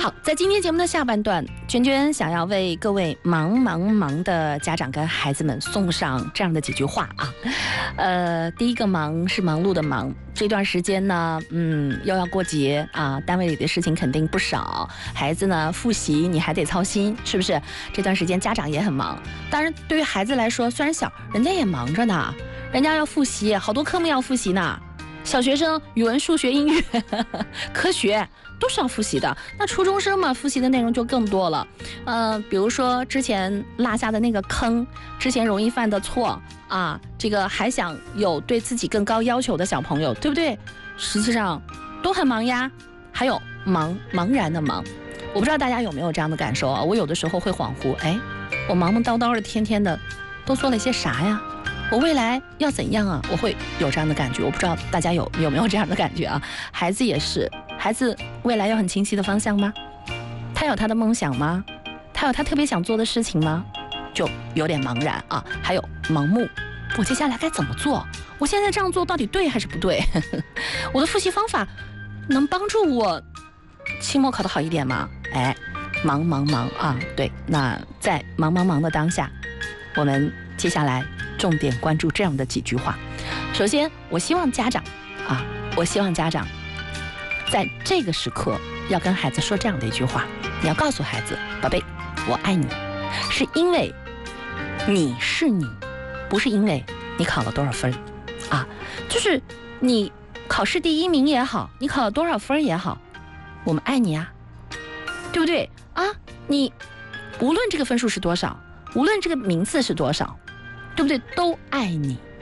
好，在今天节目的下半段，娟娟想要为各位忙的家长跟孩子们送上这样的几句话啊。第一个忙是忙碌的忙，这段时间呢，又要过节啊，单位里的事情肯定不少，孩子呢复习你还得操心，是不是？这段时间家长也很忙，当然对于孩子来说，虽然小，人家也忙着呢，人家要复习，好多科目要复习呢。小学生语文、数学、英语、科学都是要复习的。那初中生嘛，复习的内容就更多了。比如说之前落下的那个坑，之前容易犯的错啊，这个还想有对自己更高要求的小朋友，对不对？实际上都很忙呀。还有茫然的忙，我不知道大家有没有这样的感受啊？我有的时候会恍惚，我忙叨叨的，天天的，都做了些啥呀？我未来要怎样啊？我会有这样的感觉，我不知道大家有没有这样的感觉啊？孩子也是，孩子未来有很清晰的方向吗？他有他的梦想吗？他有他特别想做的事情吗？就有点茫然啊，还有盲目，我接下来该怎么做？我现在这样做到底对还是不对？我的复习方法能帮助我期末考得好一点吗？忙啊！对，那在忙的当下，我们接下来重点关注这样的几句话。首先，我希望家长在这个时刻要跟孩子说这样的一句话，你要告诉孩子，宝贝，我爱你，是因为你是你，不是因为你考了多少分啊，就是你考试第1名也好，你考了多少分也好，我们爱你啊，对不对啊？你无论这个分数是多少，无论这个名次是多少，对不对？都爱你。